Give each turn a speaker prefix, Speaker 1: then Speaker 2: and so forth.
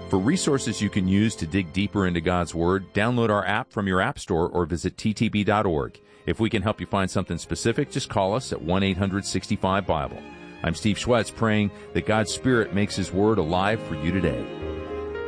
Speaker 1: For resources you can use to dig deeper into God's Word, download our app from your app store or visit ttb.org. If we can help you find something specific, just call us at 1-800-65-BIBLE. I'm Steve Schwetz, praying that God's Spirit makes His Word alive for you today.